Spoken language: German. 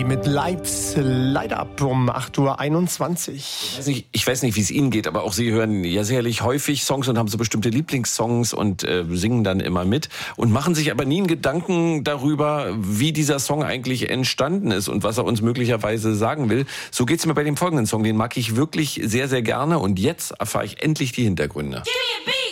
mit Lights Light Up um 8.21 Uhr. Ich weiß nicht, wie es Ihnen geht, aber auch Sie hören ja sicherlich häufig Songs und haben so bestimmte Lieblingssongs und singen dann immer mit und machen sich aber nie einen Gedanken darüber, wie dieser Song eigentlich entstanden ist und was er uns möglicherweise sagen will. So geht's mir bei dem folgenden Song, den mag ich wirklich sehr, sehr gerne und jetzt erfahre ich endlich die Hintergründe. Give me a beat.